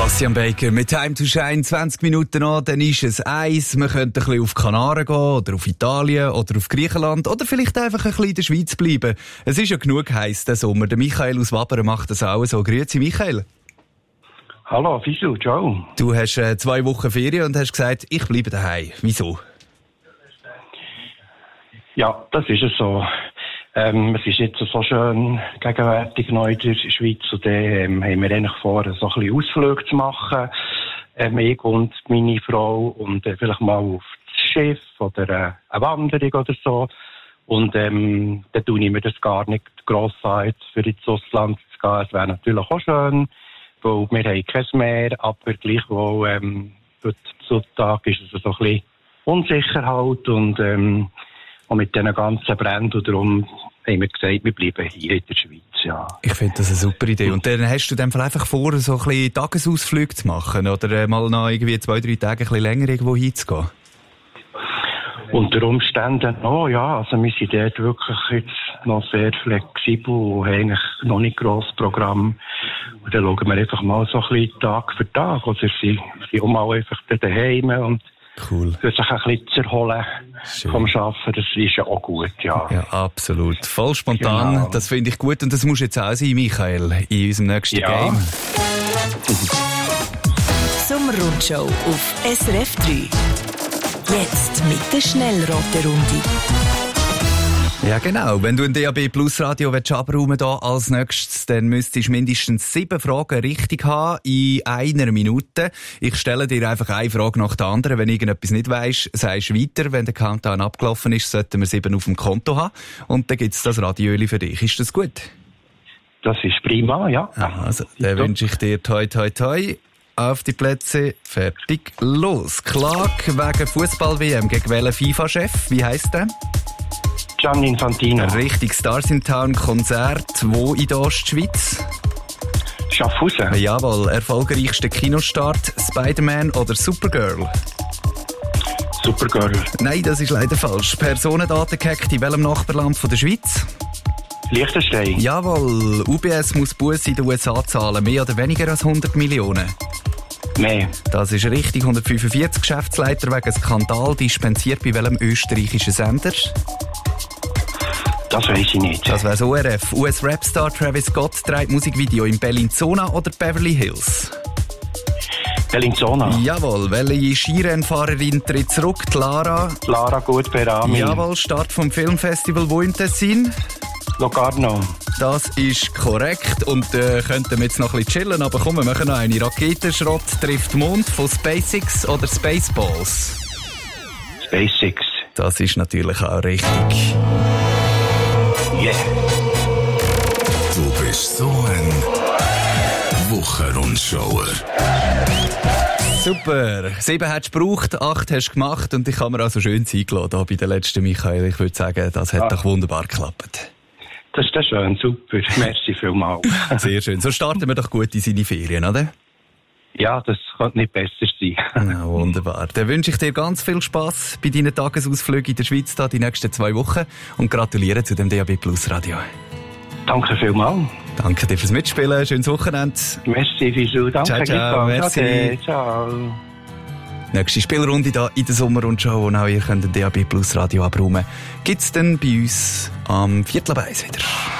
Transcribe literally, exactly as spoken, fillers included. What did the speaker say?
Bastian Baker mit Time to Shine, zwanzig Minuten an, dann ist es eins. Wir könnten ein bisschen auf Kanaren gehen, oder auf Italien, oder auf Griechenland, oder vielleicht einfach ein bisschen in der Schweiz bleiben. Es ist ja genug heiß der Sommer. Der Michael aus Wabern macht das auch so. Grüezi, Michael. Hallo, Fischl, ciao. Du hast äh, zwei Wochen Ferien und hast gesagt, ich bleibe daheim. Wieso? Ja, das ist es so. Ähm, es ist jetzt so schön gegenwärtig neu in der Schweiz und dann ähm, haben wir eigentlich vor, so ein bisschen Ausflüge zu machen. Ähm, ich und meine Frau und äh, vielleicht mal auf das Schiff oder äh, eine Wanderung oder so. Und ähm, dann tue ich mir das gar nicht gross an, jetzt für ins Ausland zu gehen. Es wäre natürlich auch schön, weil wir haben kein Meer, aber gleichwohl ähm, heutzutage ist es so ein bisschen Unsicherheit und ähm, und mit diesen ganzen Bränden und darum haben wir gesagt, wir bleiben hier in der Schweiz, ja. Ich finde das eine super Idee. Und dann hast du dann vielleicht einfach vor, so ein bisschen Tagesausflüge zu machen oder mal noch irgendwie zwei, drei Tage ein bisschen länger irgendwo hinzugehen? Unter Umständen noch, ja. Also wir sind dort wirklich jetzt noch sehr flexibel und haben eigentlich noch nicht grosses Programm. Und dann schauen wir einfach mal so ein bisschen Tag für Tag. Oder sie sind auch mal einfach daheim und cool. Für sich ein bisschen zu erholen Schön. Vom Arbeiten, das ist ja auch gut, ja. Ja, absolut. Voll spontan, genau. Das finde ich gut und das muss jetzt auch sein, Michael, in unserem nächsten ja. Game. Sommerrundschau auf S R F drei. Jetzt mit der Schnellraterunde. Ja, genau. Wenn du ein D A B Plus Radio abräumen willst, als nächstes, dann müsstest du mindestens sieben Fragen richtig haben in einer Minute. Ich stelle dir einfach eine Frage nach der anderen. Wenn irgendetwas nicht weisst, sagst du weiter. Wenn der Countdown abgelaufen ist, sollten wir sieben auf dem Konto haben. Und dann gibt's das Radiöli für dich. Ist das gut? Das ist prima, ja. Also, dann wünsche ich dir toi toi toi. Auf die Plätze, fertig, los. Klage wegen Fußball-W M gegen welchen FIFA-Chef? Wie heisst der? Gianni Infantino. Richtig, Stars in Town Konzert. Wo in der Ostschweiz? Schaffhausen. Jawohl, erfolgreichster Kinostart, Spider-Man oder Supergirl? Supergirl. Nein, das ist leider falsch. Personendaten gehackt in welchem Nachbarland von der Schweiz? Liechtenstein. Jawohl, U B S muss Busse in den U S A zahlen, mehr oder weniger als hundert Millionen? Mehr. Das ist richtig, hundertfünfundvierzig Geschäftsleiter wegen Skandal dispensiert bei welchem österreichischen Sender? Das weiss ich nicht. Das wär's O R F. U S-Rapstar Travis Scott trägt Musikvideo in Bellinzona oder Beverly Hills? Bellinzona. Jawohl. Welche Skirennfahrerin tritt zurück? Die Lara? Lara Gut-Berami. Jawohl. Start vom Filmfestival wo im Tessin? Locarno. Das ist korrekt. Und äh, könnten wir jetzt noch ein bisschen chillen, aber komm, wir machen noch eine. Raketenschrott trifft Mond von SpaceX oder Spaceballs? SpaceX. Das ist natürlich auch richtig. Yeah. Du bist so ein Wochenrundschauer. Super. Sieben hast du gebraucht, acht hast du gemacht und ich habe mir also schön Zeit gelassen hier bei der letzten Michael. Ich würde sagen, das hat ah. doch wunderbar geklappt. Das ist ja schön, super. Merci vielmals. Sehr schön. So starten wir doch gut in seine Ferien, oder? Ja, das könnte nicht besser sein. Ja, wunderbar. Dann wünsche ich dir ganz viel Spass bei deinen Tagesausflügen in der Schweiz da die nächsten zwei Wochen und gratuliere zu dem D A B Plus Radio. Danke vielmals. Danke dir fürs Mitspielen. Schönes Wochenende. Merci, Fischl. Danke. Ciao, ciao. Merci. Okay, ciao. Nächste Spielrunde hier in der Sommerrundschau, und auch ihr könnt den D A B Plus Radio abräumen, gibt's dann bei uns am Viertel ab eins wieder.